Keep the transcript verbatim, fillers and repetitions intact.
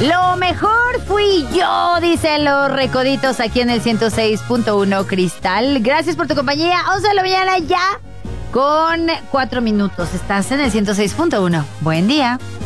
Lo mejor fui yo, dicen los recoditos aquí en el ciento seis punto uno Cristal. Gracias por tu compañía. once de la mañana ya con cuatro minutos. Estás en el ciento seis punto uno. Buen día.